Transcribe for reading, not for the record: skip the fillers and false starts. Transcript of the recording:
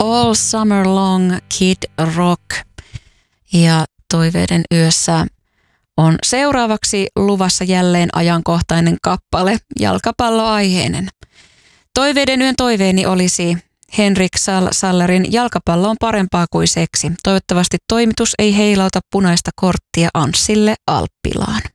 All Summer Long Kid Rock. Ja Toiveiden yössä on seuraavaksi luvassa jälleen ajankohtainen kappale, jalkapalloaiheinen. Toiveiden yön toiveeni olisi Henrik Sallerin Jalkapallo on parempaa kuin seksi. Toivottavasti toimitus ei heilauta punaista korttia Anssille Alppilaan.